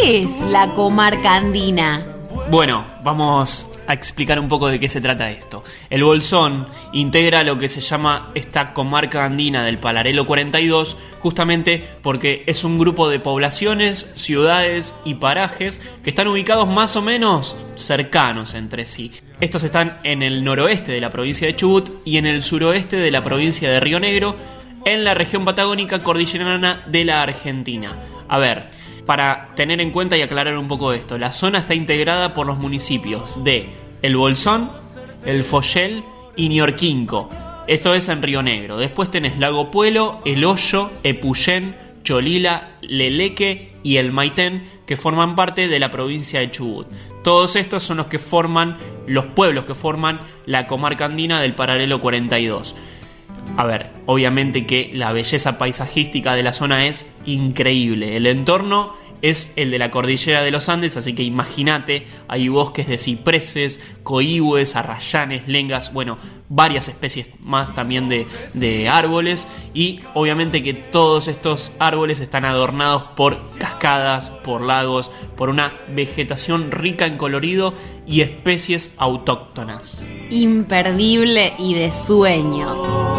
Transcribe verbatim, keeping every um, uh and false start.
¿Qué es la comarca andina? Bueno, vamos a explicar un poco de qué se trata esto. El Bolsón integra lo que se llama esta comarca andina del Paralelo cuarenta y dos, justamente porque es un grupo de poblaciones, ciudades y parajes que están ubicados más o menos cercanos entre sí. Estos están en el noroeste de la provincia de Chubut y en el suroeste de la provincia de Río Negro, en la región patagónica cordillerana de la Argentina. A ver, para tener en cuenta y aclarar un poco esto, la zona está integrada por los municipios de El Bolsón, El Follel y Ñorquinco. Esto es en Río Negro. Después tenés Lago Puelo, El Hoyo, Epuyén, Cholila, Leleque y El Maitén, que forman parte de la provincia de Chubut. Todos estos son los que forman, los pueblos que forman la comarca andina del Paralelo cuarenta y dos. A ver, obviamente que la belleza paisajística de la zona es increíble. El entorno es el de la cordillera de los Andes, así que imagínate, hay bosques de cipreses, coihúes, arrayanes, lengas, bueno, varias especies más también de, de árboles, y obviamente que todos estos árboles están adornados por cascadas, por lagos, por una vegetación rica en colorido y especies autóctonas. Imperdible y de sueños.